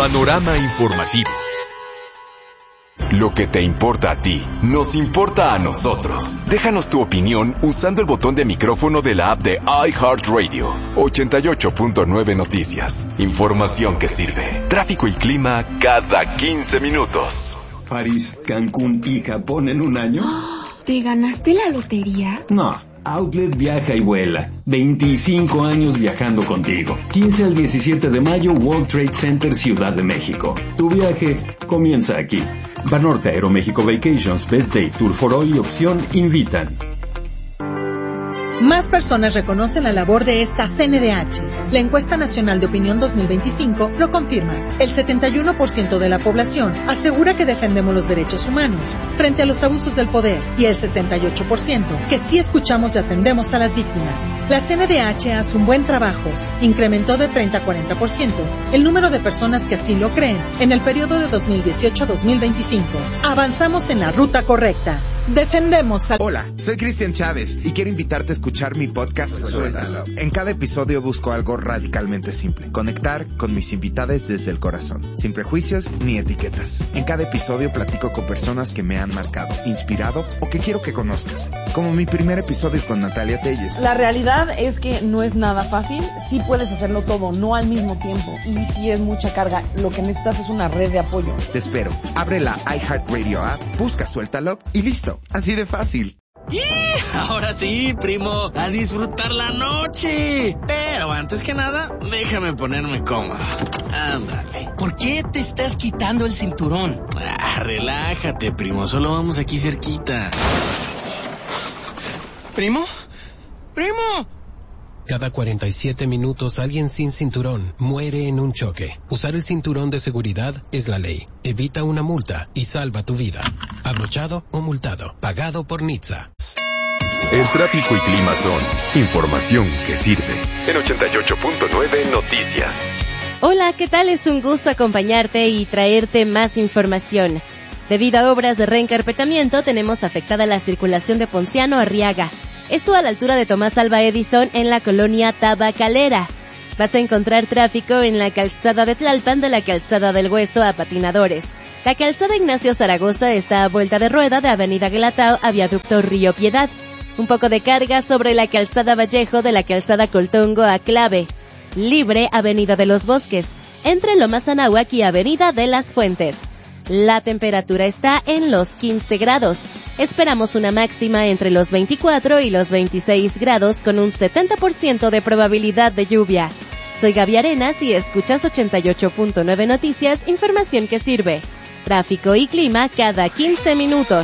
Panorama informativo. Lo que te importa a ti, nos importa a nosotros. Déjanos tu opinión usando el botón de micrófono de la app de iHeartRadio. 88.9 Noticias. Información que sirve. Tráfico y clima cada 15 minutos. París, Cancún y Japón en un año. ¿Te ganaste la lotería? No. Outlet viaja y vuela. 25 años viajando contigo. 15 al 17 de mayo, World Trade Center, Ciudad de México. Tu viaje comienza aquí. Banorte, Aeroméxico Vacations, Best Day, Tour for All y Opción invitan. Más personas reconocen la labor de esta CNDH. La Encuesta Nacional de Opinión 2025 lo confirma. El 71% de la población asegura que defendemos los derechos humanos frente a los abusos del poder y el 68% que sí escuchamos y atendemos a las víctimas. La CNDH hace un buen trabajo. Incrementó de 30 a 40% el número de personas que así lo creen en el periodo de 2018 a 2025. Avanzamos en la ruta correcta. Defendemos a... Hola, soy Cristian Chávez y quiero invitarte a escuchar mi podcast Suéltalo. En cada episodio busco algo radicalmente simple: conectar con mis invitados desde el corazón, sin prejuicios ni etiquetas. En cada episodio platico con personas que me han marcado, inspirado o que quiero que conozcas, como mi primer episodio con Natalia Telles. La realidad es que no es nada fácil. Sí puedes hacerlo todo, no al mismo tiempo, y sí es mucha carga. Lo que necesitas es una red de apoyo. Te espero. Abre la iHeartRadio app, busca Suéltalo y listo. Así de fácil. Ahora sí, primo, a disfrutar la noche. Pero antes que nada, déjame ponerme cómodo. Ándale. ¿Por qué te estás quitando el cinturón? Relájate, primo, solo vamos aquí cerquita. ¿Primo? ¡Primo! Cada 47 minutos alguien sin cinturón muere en un choque. Usar el cinturón de seguridad es la ley. Evita una multa y salva tu vida. Abrochado o multado. Pagado por NHTSA. El tráfico y clima son información que sirve. En 88.9 Noticias. Hola, ¿qué tal? Es un gusto acompañarte y traerte más información. Debido a obras de reencarpetamiento, tenemos afectada la circulación de Ponciano Arriaga. Esto a la altura de Tomás Alva Edison en la colonia Tabacalera. Vas a encontrar tráfico en la calzada de Tlalpan de la calzada del Hueso a Patinadores. La calzada Ignacio Zaragoza está a vuelta de rueda de avenida Guelatao a viaducto Río Piedad. Un poco de carga sobre la calzada Vallejo de la calzada Coltongo a Clave. Libre avenida de los Bosques, entre Lomas Anáhuac y avenida de las Fuentes. La temperatura está en los 15 grados. Esperamos una máxima entre los 24 y los 26 grados con un 70% de probabilidad de lluvia. Soy Gaby Arenas y escuchas 88.9 Noticias, información que sirve. Tráfico y clima cada 15 minutos.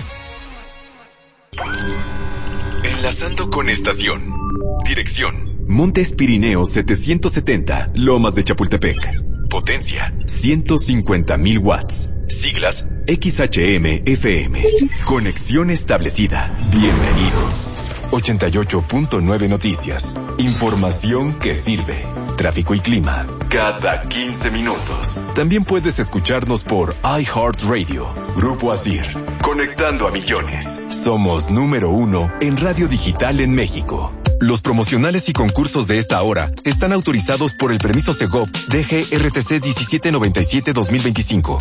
Enlazando con estación. Dirección: Montes Pirineos 770, Lomas de Chapultepec. Potencia: 150,000 watts. Siglas: XHM-FM. Conexión establecida. Bienvenido. 88.9 Noticias. Información que sirve. Tráfico y clima cada 15 minutos. También puedes escucharnos por iHeartRadio. Grupo ASIR. Conectando a millones. Somos número 1 en radio digital en México. Los promocionales y concursos de esta hora están autorizados por el permiso Segov DGRTC 1797-2025.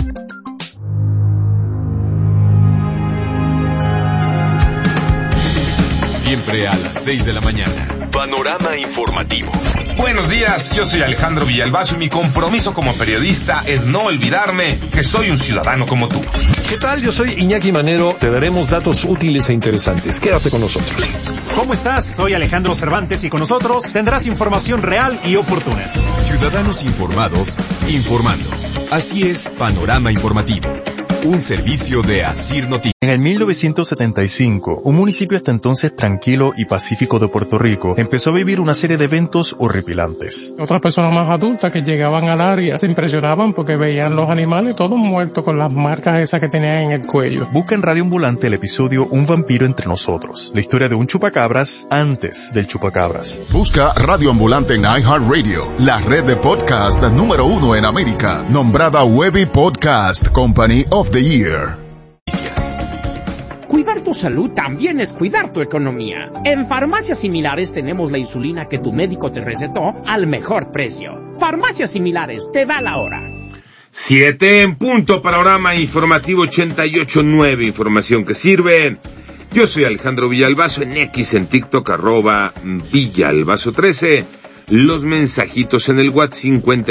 Siempre a las 6 de la mañana. Panorama informativo. Buenos días, yo soy Alejandro Villalbazo y mi compromiso como periodista es no olvidarme que soy un ciudadano como tú. ¿Qué tal? Yo soy Iñaki Manero. Te daremos datos útiles e interesantes. Quédate con nosotros. ¿Cómo estás? Soy Alejandro Cervantes y con nosotros tendrás información real y oportuna. Ciudadanos informados, informando. Así es, Panorama Informativo. Un servicio de ASIR Noticias. En el 1975, un municipio hasta entonces tranquilo y pacífico de Puerto Rico empezó a vivir una serie de eventos horripilantes. Otras personas más adultas que llegaban al área se impresionaban porque veían los animales todos muertos con las marcas esas que tenían en el cuello. Busca en Radio Ambulante el episodio Un vampiro entre nosotros, la historia de un chupacabras antes del chupacabras. Busca Radio Ambulante en iHeartRadio, la red de podcast número 1 en América, nombrada Webby Podcast Company of the Year. Cuidar tu salud también es cuidar tu economía. En Farmacias Similares tenemos la insulina que tu médico te recetó al mejor precio. Farmacias Similares te da la hora. 7 en punto, panorama informativo 88.9, información que sirve. Yo soy Alejandro Villalbazo, en X, en TikTok, @Villalbazo13. Los mensajitos en el WhatsApp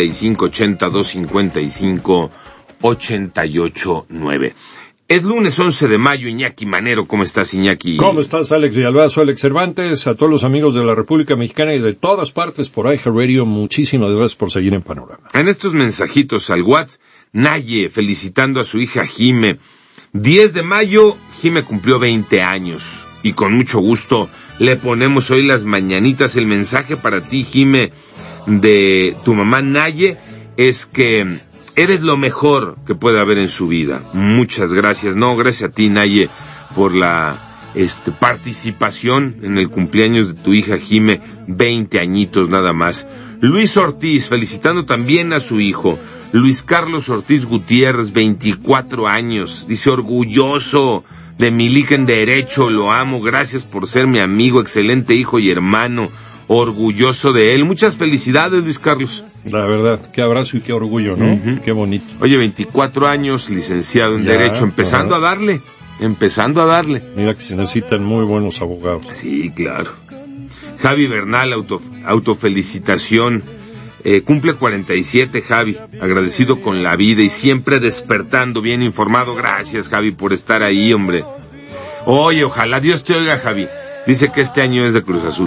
5582558889. Es lunes 11 de mayo, Iñaki Manero. ¿Cómo estás, Iñaki? ¿Cómo estás, Alex Villalbazo, Alex Cervantes? A todos los amigos de la República Mexicana y de todas partes por iHeartRadio, muchísimas gracias por seguir en Panorama. En estos mensajitos al WhatsApp, Naye felicitando a su hija Jime. 10 de mayo, Jime cumplió 20 años. Y con mucho gusto le ponemos hoy las mañanitas. El mensaje para ti, Jime, de tu mamá Naye, es que eres lo mejor que puede haber en su vida. Muchas gracias. No, gracias a ti, Naye, por la participación en el cumpleaños de tu hija Jime, 20 añitos nada más. Luis Ortiz, felicitando también a su hijo, Luis Carlos Ortiz Gutiérrez, 24 años. Dice, orgulloso de mi hija en derecho, lo amo, gracias por ser mi amigo, excelente hijo y hermano. Orgulloso de él. Muchas felicidades, Luis Carlos. La verdad, qué abrazo y qué orgullo, ¿no? Uh-huh. Qué bonito. Oye, 24 años, licenciado en Derecho, empezando a darle. Mira que se necesitan muy buenos abogados. Sí, claro. Javi Bernal, autofelicitación. Cumple 47, Javi. Agradecido con la vida y siempre despertando, bien informado. Gracias, Javi, por estar ahí, hombre. Oye, ojalá Dios te oiga, Javi. Dice que este año es de Cruz Azul.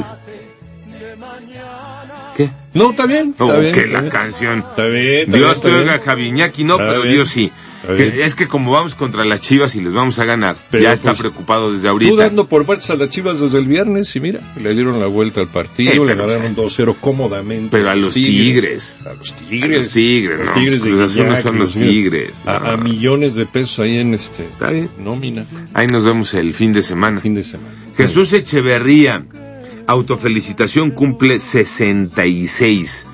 ¿Qué? No, está bien. Que la canción. Está bien. Dios te oiga, Javi. Iñaki no, pero Dios sí. Es que como vamos contra las Chivas y les vamos a ganar, pero ya está preocupado desde ahorita. Tú dando por muertas a las Chivas desde el viernes y mira, le dieron la vuelta al partido, le ganaron 2-0 cómodamente. Pero a los Tigres. No. Los Tigres de Cruz Azul no son los Tigres. A millones de pesos ahí en ¿Está bien? nómina. Ahí nos vemos el fin de semana. Jesús Echeverría, autofelicitación, cumple 66.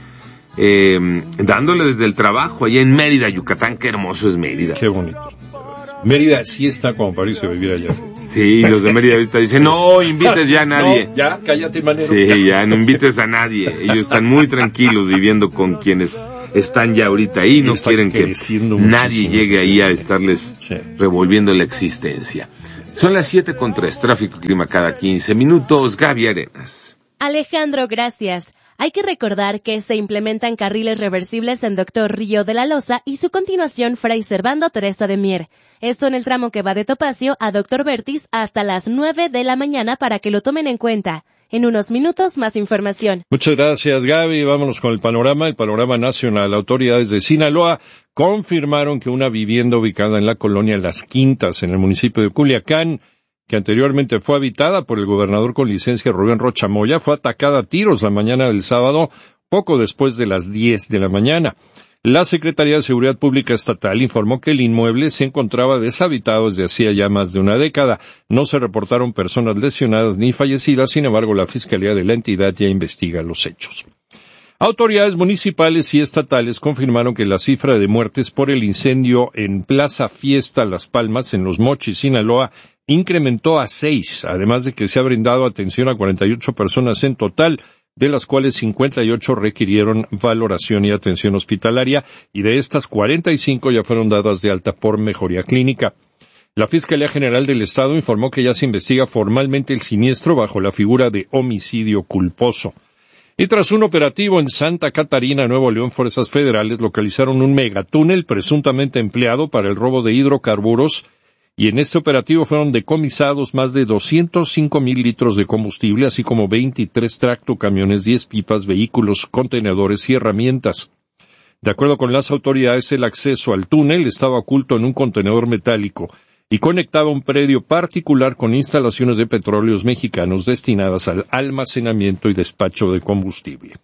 Dándole desde el trabajo allá en Mérida, Yucatán. Qué hermoso es Mérida. Qué bonito. Mérida sí está como para irse a vivir allá. Sí, los de Mérida ahorita dicen, no invites ya a nadie. No, ya, cállate, Manero. Sí, ya no invites a nadie. Ellos están muy tranquilos viviendo con quienes están ya ahorita ahí. No quieren que nadie llegue ahí a estarles revolviendo la existencia. Son las 7:03, tráfico y clima cada 15 minutos. Gaby Arenas. Alejandro, gracias. Hay que recordar que se implementan carriles reversibles en Doctor Río de la Loza y su continuación Fray Servando Teresa de Mier. Esto en el tramo que va de Topacio a Doctor Vertis hasta las 9 de la mañana para que lo tomen en cuenta. En unos minutos, más información. Muchas gracias, Gaby. Vámonos con el panorama nacional. Autoridades de Sinaloa confirmaron que una vivienda ubicada en la colonia Las Quintas, en el municipio de Culiacán, que anteriormente fue habitada por el gobernador con licencia Rubén Rocha Moya, fue atacada a tiros la mañana del sábado, poco después de las 10 de la mañana. La Secretaría de Seguridad Pública Estatal informó que el inmueble se encontraba deshabitado desde hacía ya más de una década. No se reportaron personas lesionadas ni fallecidas, sin embargo, la Fiscalía de la entidad ya investiga los hechos. Autoridades municipales y estatales confirmaron que la cifra de muertes por el incendio en Plaza Fiesta Las Palmas, en Los Mochis, Sinaloa, incrementó a 6, además de que se ha brindado atención a 48 personas en total, de las cuales 58 requirieron valoración y atención hospitalaria, y de estas 45 ya fueron dadas de alta por mejoría clínica. La Fiscalía General del Estado informó que ya se investiga formalmente el siniestro bajo la figura de homicidio culposo. Y tras un operativo en Santa Catarina, Nuevo León, fuerzas federales localizaron un megatúnel presuntamente empleado para el robo de hidrocarburos, y en este operativo fueron decomisados más de 205,000 litros de combustible, así como 23 tractocamiones, 10 pipas, vehículos, contenedores y herramientas. De acuerdo con las autoridades, el acceso al túnel estaba oculto en un contenedor metálico y conectaba un predio particular con instalaciones de petróleos mexicanos destinadas al almacenamiento y despacho de combustible.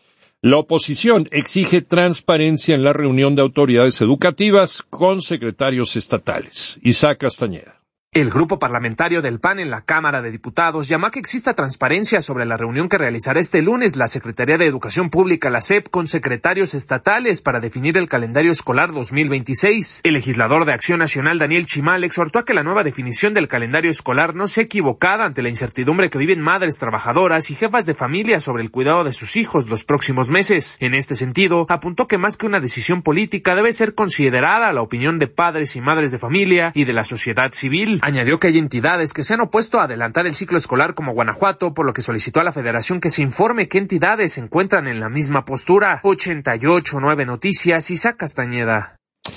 La oposición exige transparencia en la reunión de autoridades educativas con secretarios estatales. Isaac Castañeda. El grupo parlamentario del PAN en la Cámara de Diputados llamó a que exista transparencia sobre la reunión que realizará este lunes la Secretaría de Educación Pública, la SEP, con secretarios estatales para definir el calendario escolar 2026. El legislador de Acción Nacional, Daniel Chimal, exhortó a que la nueva definición del calendario escolar no sea equivocada ante la incertidumbre que viven madres trabajadoras y jefas de familia sobre el cuidado de sus hijos los próximos meses. En este sentido, apuntó que más que una decisión política debe ser considerada la opinión de padres y madres de familia y de la sociedad civil. Añadió que hay entidades que se han opuesto a adelantar el ciclo escolar como Guanajuato, por lo que solicitó a la Federación que se informe qué entidades se encuentran en la misma postura. 88.9 Noticias, Isaac Castañeda.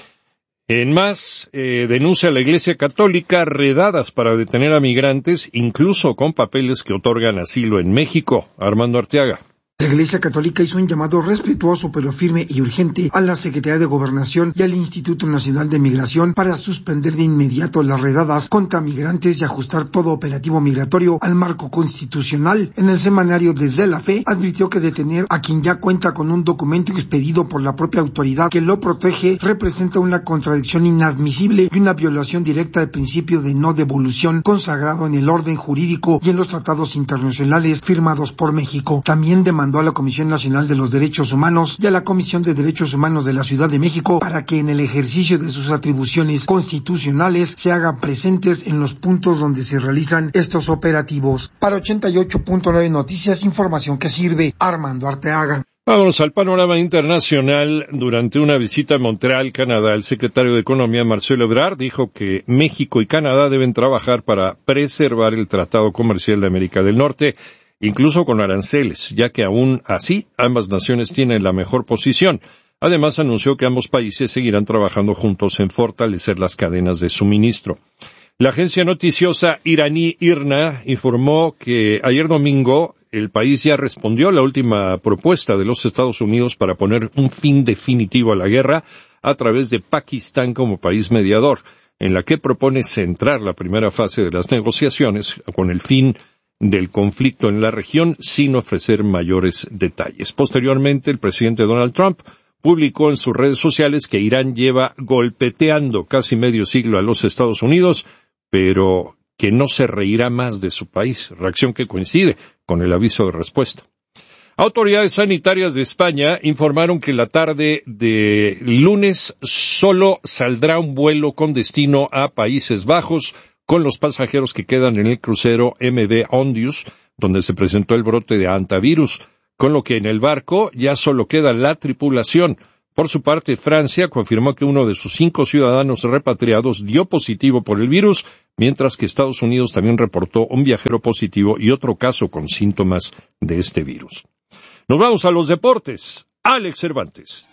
En más, denuncia a la Iglesia Católica redadas para detener a migrantes, incluso con papeles que otorgan asilo en México. Armando Arteaga. La Iglesia Católica hizo un llamado respetuoso pero firme y urgente a la Secretaría de Gobernación y al Instituto Nacional de Migración para suspender de inmediato las redadas contra migrantes y ajustar todo operativo migratorio al marco constitucional. En el semanario Desde la Fe advirtió que detener a quien ya cuenta con un documento expedido por la propia autoridad que lo protege representa una contradicción inadmisible y una violación directa del principio de no devolución consagrado en el orden jurídico y en los tratados internacionales firmados por México. También demandó a la Comisión Nacional de los Derechos Humanos y a la Comisión de Derechos Humanos de la Ciudad de México para que en el ejercicio de sus atribuciones constitucionales se hagan presentes en los puntos donde se realizan estos operativos. Para 88.9 Noticias, información que sirve. Armando Arteaga. Vámonos al panorama internacional. Durante una visita a Montreal, Canadá, el secretario de Economía, Marcelo Ebrard, dijo que México y Canadá deben trabajar para preservar el Tratado Comercial de América del Norte, incluso con aranceles, ya que aún así ambas naciones tienen la mejor posición. Además, anunció que ambos países seguirán trabajando juntos en fortalecer las cadenas de suministro. La agencia noticiosa iraní IRNA informó que ayer domingo el país ya respondió a la última propuesta de los Estados Unidos para poner un fin definitivo a la guerra a través de Pakistán como país mediador, en la que propone centrar la primera fase de las negociaciones con el fin del conflicto en la región sin ofrecer mayores detalles. Posteriormente, el presidente Donald Trump publicó en sus redes sociales que Irán lleva golpeteando casi medio siglo a los Estados Unidos, pero que no se reirá más de su país, reacción que coincide con el aviso de respuesta. Autoridades sanitarias de España informaron que la tarde de lunes solo saldrá un vuelo con destino a Países Bajos con los pasajeros que quedan en el crucero MV Ondius, donde se presentó el brote de hantavirus, con lo que en el barco ya solo queda la tripulación. Por su parte, Francia confirmó que uno de sus 5 ciudadanos repatriados dio positivo por el virus, mientras que Estados Unidos también reportó un viajero positivo y otro caso con síntomas de este virus. Nos vamos a los deportes. Alex Cervantes.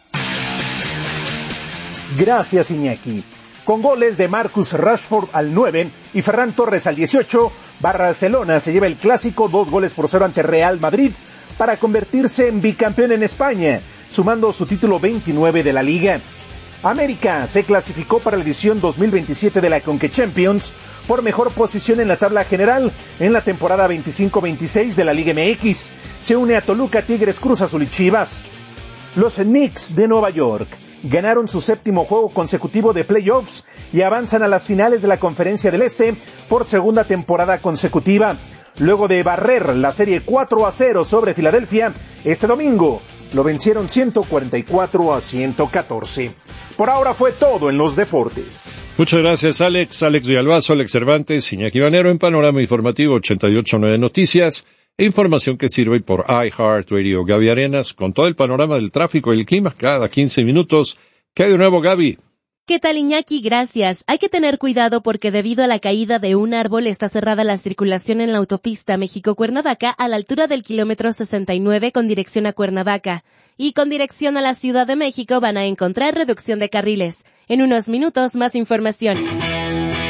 Gracias, Iñaki. Con goles de Marcus Rashford al 9 y Ferran Torres al 18, Barcelona se lleva el clásico 2-0 ante Real Madrid para convertirse en bicampeón en España, sumando su título 29 de la Liga. América se clasificó para la edición 2027 de la CONCACHAMPIONS por mejor posición en la tabla general en la temporada 25-26 de la Liga MX. Se une a Toluca, Tigres, Cruz Azul y Chivas. Los Knicks de Nueva York ganaron su 7º juego consecutivo de playoffs y avanzan a las finales de la Conferencia del Este por segunda temporada consecutiva. Luego de barrer la serie 4-0 sobre Filadelfia, este domingo lo vencieron 144-114. Por ahora fue todo en los deportes. Muchas gracias, Alex. Alex Villalbazo, Alex Cervantes, Iñaki Banero en Panorama Informativo 88.9 Noticias. Información que sirve por iHeartRadio. Gaby Arenas, con todo el panorama del tráfico y el clima, cada 15 minutos. ¿Qué hay de nuevo, Gaby? ¿Qué tal, Iñaki? Gracias. Hay que tener cuidado porque debido a la caída de un árbol está cerrada la circulación en la autopista México-Cuernavaca a la altura del kilómetro 69 con dirección a Cuernavaca. Y con dirección a la Ciudad de México van a encontrar reducción de carriles. En unos minutos, más información.